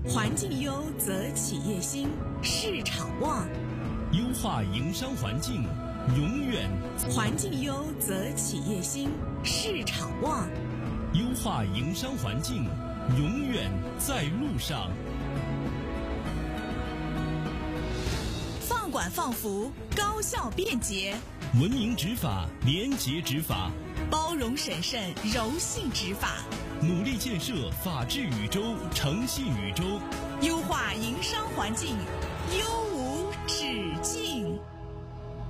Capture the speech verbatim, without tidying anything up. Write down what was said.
环境优则企业兴，市场旺。 优化营商环境，永远环境优则企业兴，市场旺。 优化营商环境，永远在路上。 放管放服，高效便捷； 文明执法，廉洁执法； 包容审慎，柔性执法； 努力建设法治宇宙，诚信宇宙； 优化营商环境，优无止境。